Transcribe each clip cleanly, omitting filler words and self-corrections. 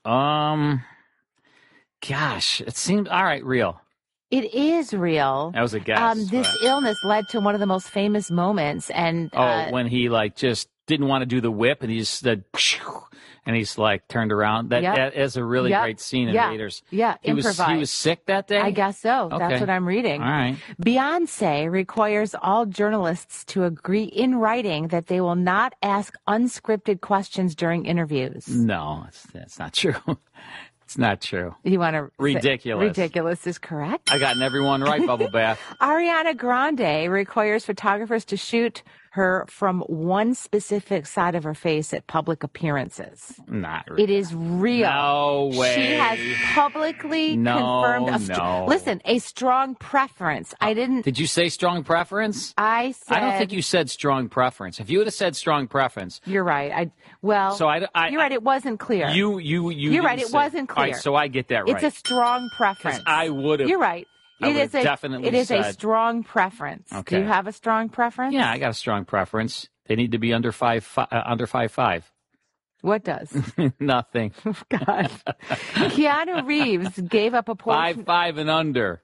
Gosh, it seemed all right. Real. It is real. That was a guess. This illness led to one of the most famous moments, and when he just didn't want to do the whip, and he just said, and he's turned around. That is a really great scene in Raiders. Yeah, he was sick that day. I guess so. Okay. That's what I'm reading. All right. Beyonce requires all journalists to agree in writing that they will not ask unscripted questions during interviews. No, that's not true. It's not true. You want to... Ridiculous. Ridiculous is correct. I gotten everyone right, Bubble Bath. Ariana Grande requires photographers to shoot her from one specific side of her face at public appearances. Not really. It is real. No way. She has publicly confirmed listen, a strong preference. I didn't... Did you say strong preference? I said... I don't think you said strong preference. If you would have said strong preference... You're right. You're right. It wasn't clear. You're right. It wasn't clear. All right, so I get that right. It's a strong preference. I would have... You're right. It is a strong preference. Okay. Do you have a strong preference? Yeah, I got a strong preference. They need to be under 5'5". What does? Nothing. God. Keanu Reeves gave up a portion. 5'5" and under.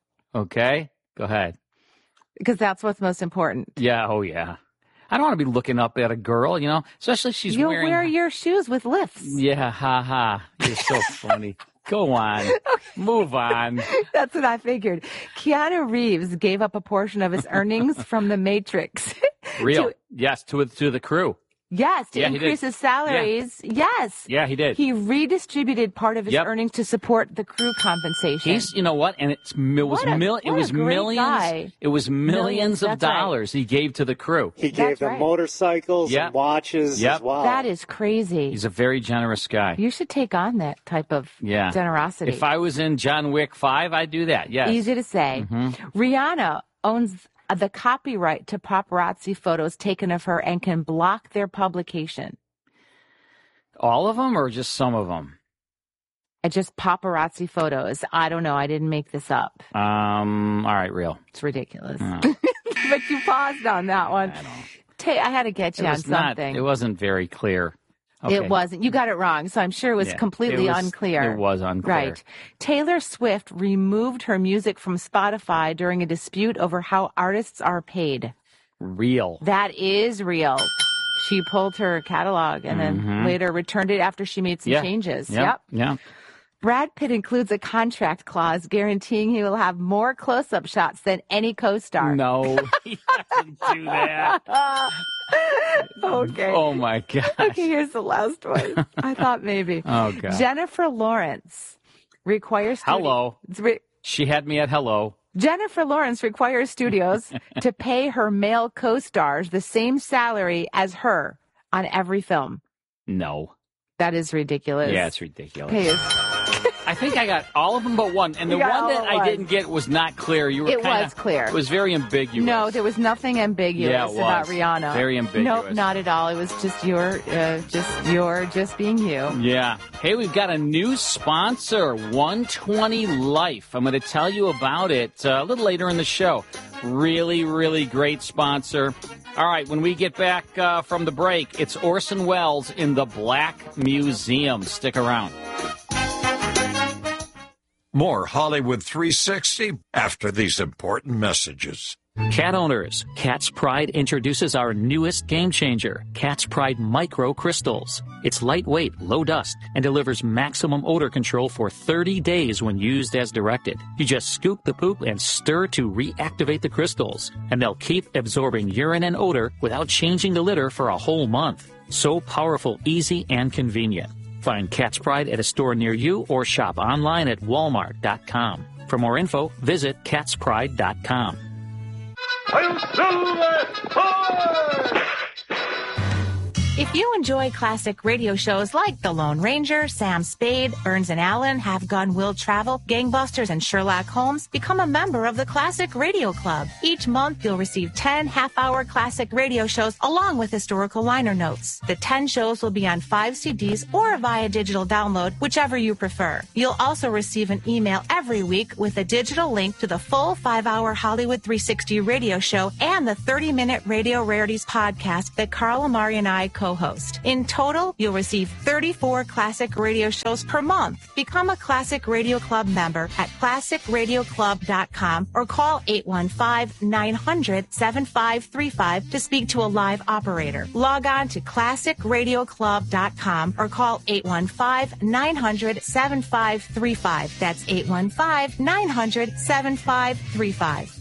Okay, go ahead. Because that's what's most important. Yeah. Oh, yeah. I don't want to be looking up at a girl, especially if she's You'll wearing... You'll wear your shoes with lifts. Yeah, ha. You're so funny. Go on. Okay. Move on. That's what I figured. Keanu Reeves gave up a portion of his earnings from The Matrix. Real. Yes, to the crew. Yes, to increase his salaries. Yeah. Yes. Yeah, he did. He redistributed part of his earnings to support the crew compensation. You know what? And it was millions. It was millions of dollars he gave to the crew. He gave them motorcycles and watches as well. That is crazy. He's a very generous guy. You should take on that type of generosity. If I was in John Wick 5, I'd do that. Yes. Easy to say. Mm-hmm. Rihanna owns the copyright to paparazzi photos taken of her and can block their publication. All of them or just some of them? Just paparazzi photos. I don't know. I didn't make this up. All right, real. It's ridiculous. But you paused on that one. I had to get you on something. It wasn't very clear. Okay. It wasn't. You got it wrong. So I'm sure it was completely unclear. It was unclear. Right. Taylor Swift removed her music from Spotify during a dispute over how artists are paid. Real. That is real. She pulled her catalog and then later returned it after she made some changes. Yep. Yeah. Brad Pitt includes a contract clause guaranteeing he will have more close-up shots than any co-star. No, he doesn't do that. Okay. Oh, my gosh. Okay, here's the last one. I thought maybe. Oh, God. Jennifer Lawrence requires... Hello. She had me at hello. Jennifer Lawrence requires studios to pay her male co-stars the same salary as her on every film. No. That is ridiculous. Yeah, it's ridiculous. I think I got all of them but one. And the one that I didn't get was not clear. It was clear. It was very ambiguous. No, there was nothing ambiguous about Rihanna. Very ambiguous. Nope, not at all. It was just just being you. Yeah. Hey, we've got a new sponsor, 120 Life. I'm going to tell you about it a little later in the show. Really, really great sponsor. All right, when we get back from the break, it's Orson Welles in the Black Museum. Stick around. More Hollywood 360 after these important messages. Cat owners, Cat's Pride introduces our newest game changer, Cat's Pride Micro Crystals. It's lightweight, low dust, and delivers maximum odor control for 30 days when used as directed. You just scoop the poop and stir to reactivate the crystals, and they'll keep absorbing urine and odor without changing the litter for a whole month. So powerful, easy, and convenient. Find Cat's Pride at a store near you or shop online at walmart.com. For more info, visit catspride.com. If you enjoy classic radio shows like The Lone Ranger, Sam Spade, Burns and Allen, Have Gun Will Travel, Gangbusters, and Sherlock Holmes, become a member of the Classic Radio Club. Each month, you'll receive 10 half-hour classic radio shows along with historical liner notes. The 10 shows will be on 5 CDs or via digital download, whichever you prefer. You'll also receive an email every week with a digital link to the full 5-hour Hollywood 360 radio show and the 30-minute Radio Rarities podcast that Carl Amari and I co co-host. In total, you'll receive 34 classic radio shows per month. Become a Classic Radio Club member at classicradioclub.com or call 815-900-7535 to speak to a live operator. Log on to classicradioclub.com or call 815-900-7535. That's 815-900-7535.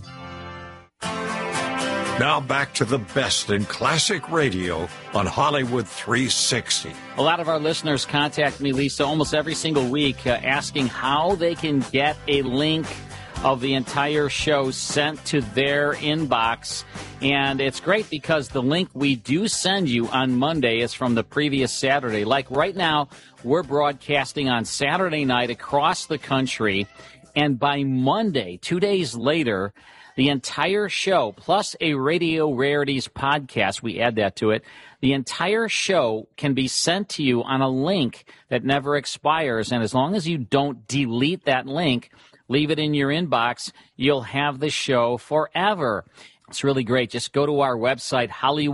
Now back to the best in classic radio on Hollywood 360. A lot of our listeners contact me, Lisa, almost every single week asking how they can get a link of the entire show sent to their inbox. And it's great because the link we do send you on Monday is from the previous Saturday. Like right now, we're broadcasting on Saturday night across the country. And by Monday, 2 days later, the entire show, plus a Radio Rarities podcast, we add that to it, the entire show can be sent to you on a link that never expires. And as long as you don't delete that link, leave it in your inbox, you'll have the show forever. It's really great. Just go to our website,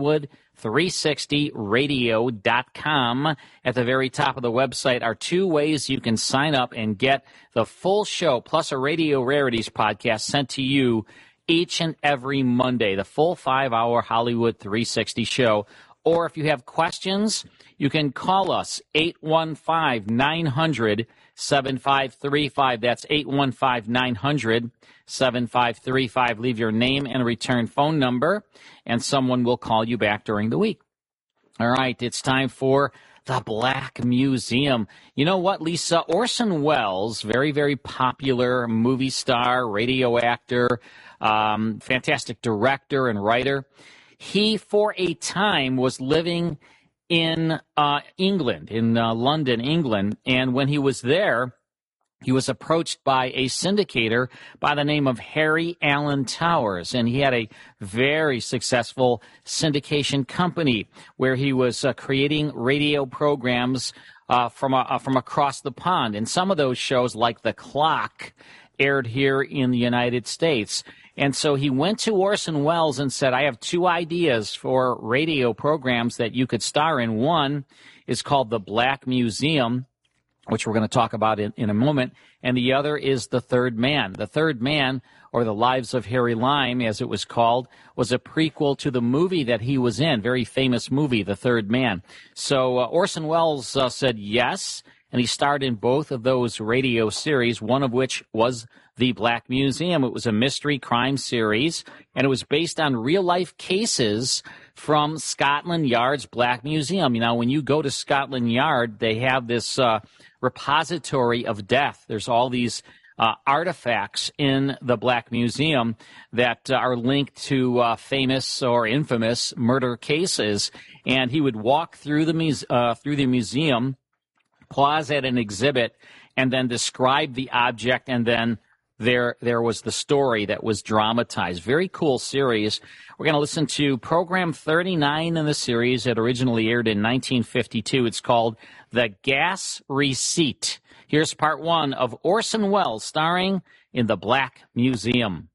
Hollywood360radio.com. At the very top of the website are 2 ways you can sign up and get the full show, plus a Radio Rarities podcast sent to you each and every Monday, the full 5-hour Hollywood 360 show. Or if you have questions, you can call us, 815-900-7535. That's 815-900-7535. Leave your name and return phone number, and someone will call you back during the week. All right, it's time for the Black Museum. You know what, Lisa? Orson Welles, very, very popular movie star, radio actor, fantastic director and writer. He, for a time, was living in England, in London, England. And when he was there, he was approached by a syndicator by the name of Harry Alan Towers. And he had a very successful syndication company where he was creating radio programs from across the pond. And some of those shows, like The Clock, aired here in the United States. And so he went to Orson Welles and said, I have 2 ideas for radio programs that you could star in. One is called The Black Museum, which we're going to talk about in a moment. And the other is The Third Man. The Third Man, or The Lives of Harry Lime, as it was called, was a prequel to the movie that he was in, very famous movie, The Third Man. So Orson Welles said yes, and he starred in both of those radio series, one of which was The Black Museum. It was a mystery crime series, and it was based on real-life cases from Scotland Yard's Black Museum. You know, when you go to Scotland Yard, they have this repository of death. There's all these artifacts in the Black Museum that are linked to famous or infamous murder cases. And he would walk through the museum, pause at an exhibit, and then describe the object, and then there was the story that was dramatized. Very cool series. We're going to listen to program 39 in the series. It originally aired in 1952. It's called The Gas Receipt. Here's part 1 of Orson Welles starring in The Black Museum.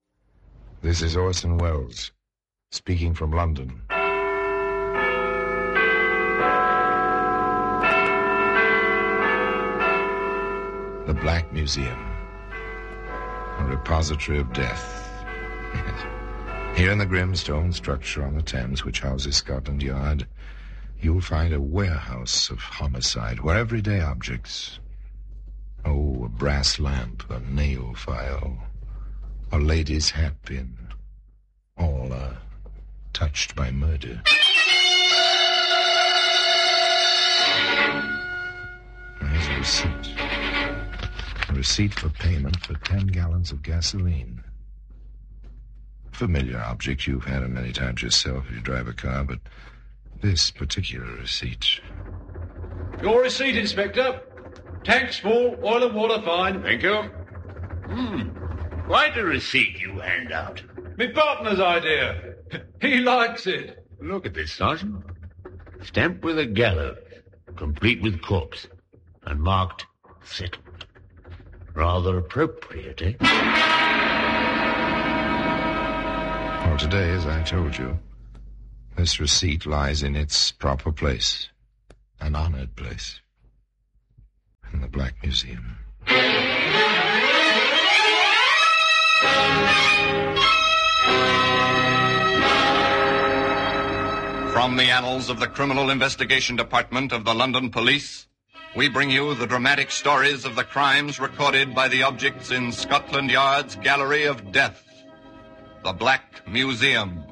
This is Orson Welles, speaking from London. The Black Museum, a repository of death. Here in the grim stone structure on the Thames, which houses Scotland Yard, you'll find a warehouse of homicide, where everyday objects, a brass lamp, a nail file, a lady's hatpin, all are touched by murder. There's a receipt. A receipt for payment for 10 gallons of gasoline. Familiar object you've had it many times yourself if you drive a car, but this particular receipt. Your receipt, Inspector. Tanks full, oil and water fine. Thank you. Quite a receipt you hand out. My partner's idea. He likes it. Look at this, Sergeant. Stamped with a gallows, complete with corpse, and marked settled. Rather appropriate, eh? Well, today, as I told you, This receipt lies in its proper place, an honored place, in the Black Museum. From the annals of the Criminal Investigation Department of the London Police, we bring you the dramatic stories of the crimes recorded by the objects in Scotland Yard's Gallery of Death, the Black Museum.